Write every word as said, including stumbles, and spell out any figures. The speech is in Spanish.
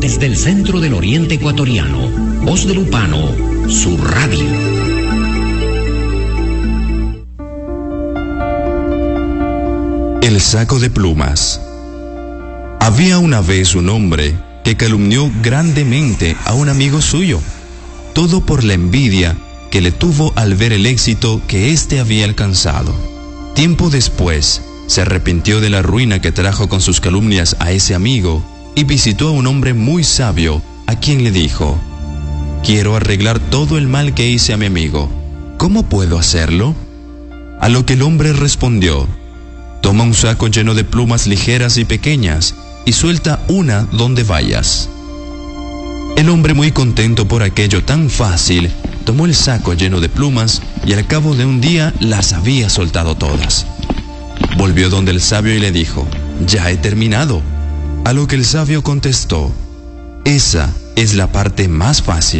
desde el centro del oriente ecuatoriano, Voz del Upano, su radio. El saco de plumas. Había una vez un hombre que calumnió grandemente a un amigo suyo, todo por la envidia que le tuvo al ver el éxito que éste había alcanzado. Tiempo después, se arrepintió de la ruina que trajo con sus calumnias a ese amigo y visitó a un hombre muy sabio, a quien le dijo: «Quiero arreglar todo el mal que hice a mi amigo. ¿Cómo puedo hacerlo?». A lo que el hombre respondió: «Toma un saco lleno de plumas ligeras y pequeñas y suelta una donde vayas». El hombre, muy contento por aquello tan fácil, tomó el saco lleno de plumas y al cabo de un día las había soltado todas. Volvió donde el sabio y le dijo: «Ya he terminado». A lo que el sabio contestó: «Esa es la parte más fácil.